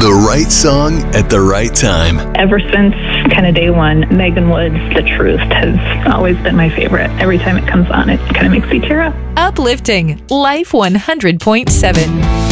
The right song at the right time. Ever since kind of day one, Megan Wood's The Truth has always been my favorite. Every time it comes on, it kind of makes me tear up. Uplifting Life 100.7.